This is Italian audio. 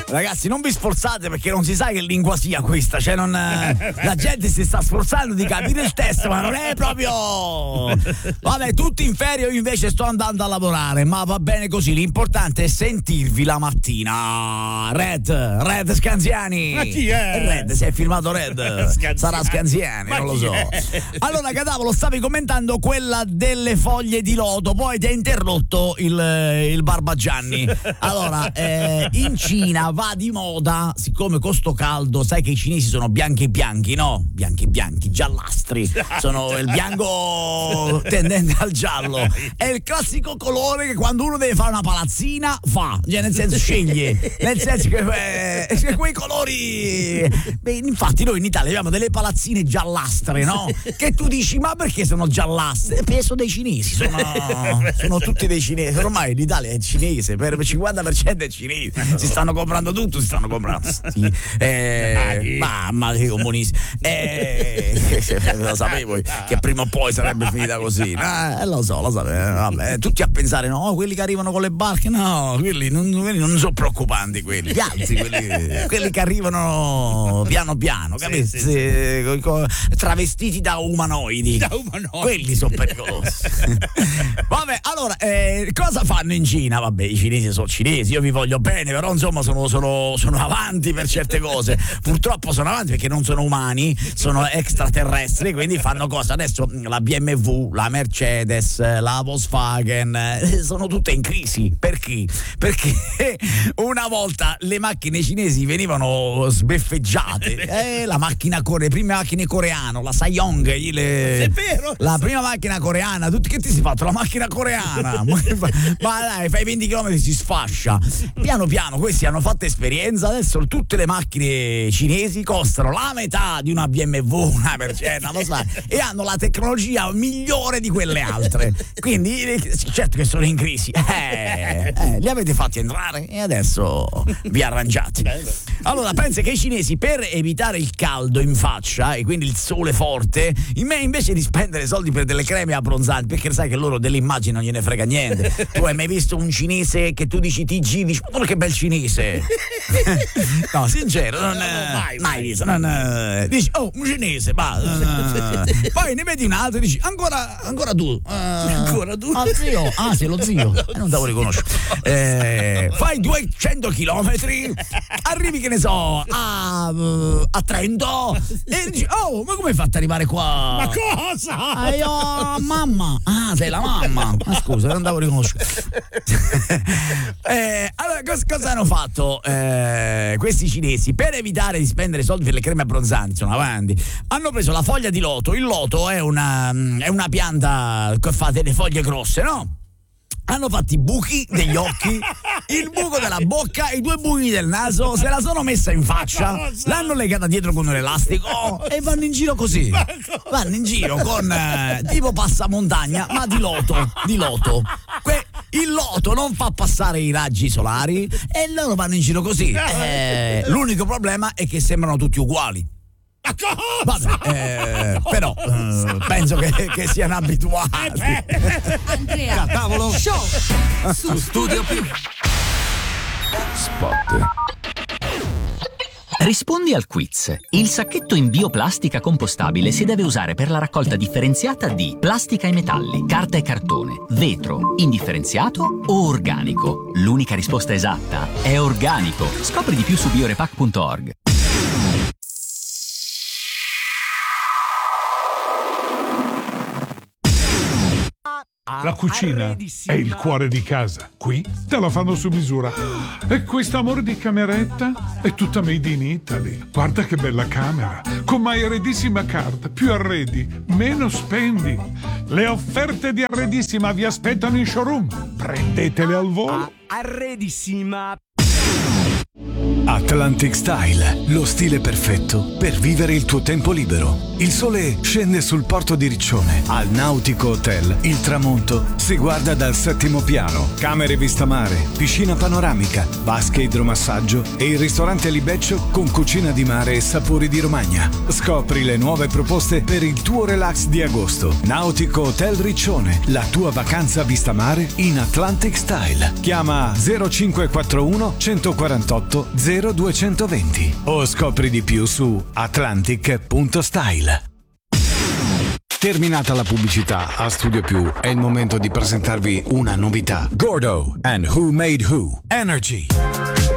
Ragazzi, non vi sforzate perché non si sa che lingua sia questa, cioè non la gente si sta sforzando di capire il testo, ma non è proprio. Vabbè, tutti in ferie, io invece sto andando a lavorare, ma va bene così, l'importante è sentirvi la mattina. Red Scanziani. Ma chi è? Red, si è firmato Red. Scanziani. Sarà Scanziani, non lo so. Allora, Cadavolo, stavi commentando quella delle foglie di loto, poi ti ha interrotto il Barbagianni. Allora, in Cina va di moda, siccome con sto caldo, sai che i cinesi sono bianchi, no? Bianchi, giallastri. Sono il bianco tendente al giallo. È il classico colore che quando uno deve fare una palazzina fa, cioè nel senso sceglie, nel senso che quei colori. Beh, infatti noi in Italia abbiamo delle palazzine giallastre, no? Che tu dici, ma perché sono giallastre? Peso dei cinesi, sono tutti dei cinesi. Ormai l'Italia è cinese, per il 50% è cinese. Si stanno comprando tutto, sì. Mamma che comunisti. Lo sapevo che prima o poi sarebbe finita così. Lo sapevo. Vabbè, tutti a pensare, no, quelli che arrivano con le barche, no, quelli non sono preoccupanti, quelli. Gli altri, quelli che arrivano piano piano, capisci? Sì. Travestiti da umanoidi. Quelli sono pericolosi. Vabbè, allora, cosa fanno in Cina? Vabbè, i cinesi sono cinesi, io vi voglio bene, però insomma sono avanti per certe cose. Purtroppo sono avanti perché non sono umani, sono extraterrestri, quindi fanno cose. Adesso la BMW, la Mercedes, la Volkswagen sono tutte in crisi. Perché? Perché una volta le macchine cinesi venivano sbeffeggiate. Le prime macchine coreane, la Sanyong, è vero, la prima macchina coreana, che ti si fatto la macchina coreana? Ma dai, fai 20 km si sfascia. Piano piano questi hanno fatto esperienza, adesso tutte le macchine cinesi costano la metà di una BMW, una Mercedes, lo sai, e hanno la tecnologia migliore di quelle altre. Quindi certo che sono in crisi. Li avete fatti entrare e adesso vi arrangiate. Allora, pensa che i cinesi, per evitare il caldo in faccia e quindi il sole forte, invece di spendere soldi per delle creme abbronzanti, perché sai che loro dell'immagine non gliene frega niente. Tu hai mai visto un cinese che tu dici TG, dici, ma che bel cinese? No, sincero, non mai visto. Dici, oh, un cinese, poi ne vedi un altro e dici, ancora tu. Ancora tu? Zio. Sei lo zio. Non devo riconoscere. Fai 200 chilometri, arrivi, che ne so, a Trento e dici, oh, ma come hai fatto ad arrivare qua? Ma cosa? Io, mamma. Sei la mamma. Scusa, non devo riconoscere. Allora, cosa hanno fatto questi cinesi? Per evitare di spendere soldi per le creme abbronzanti, sono avanti, hanno preso la foglia di loto. Il loto è una pianta che fa delle foglie grosse, no? Hanno fatto i buchi degli occhi, il buco della bocca, i 2 buchi del naso, se la sono messa in faccia, l'hanno legata dietro con un elastico e vanno in giro così. Vanno in giro con tipo passamontagna, ma di loto. Il loto non fa passare i raggi solari e loro vanno in giro così. L'unico problema è che sembrano tutti uguali. Vabbè, però penso che siano abituati. Andrea, Tavolo show su Studio Più. Spot. Rispondi al quiz. Il sacchetto in bioplastica compostabile si deve usare per la raccolta differenziata di plastica e metalli, carta e cartone, vetro, indifferenziato o organico. L'unica risposta esatta è organico. Scopri di più su biorepack.org. La cucina è il cuore di casa. Qui te la fanno su misura. E quest'amore di cameretta è tutta made in Italy. Guarda che bella camera. Con My Arredissima Card. Più arredi, meno spendi. Le offerte di Arredissima vi aspettano in showroom. Prendetele al volo. Arredissima. Atlantic Style, lo stile perfetto per vivere il tuo tempo libero. Il sole scende sul porto di Riccione. Al Nautico Hotel il tramonto si guarda dal 7° piano. Camere vista mare, piscina panoramica, vasche idromassaggio e il ristorante Libeccio con cucina di mare e sapori di Romagna. Scopri le nuove proposte per il tuo relax di agosto. Nautico Hotel Riccione, la tua vacanza vista mare in Atlantic Style. Chiama 0541 148 0 220 o scopri di più su atlantic.style. Terminata la pubblicità, a Studio Più è il momento di presentarvi una novità. Gordo and Who Made Who Energy.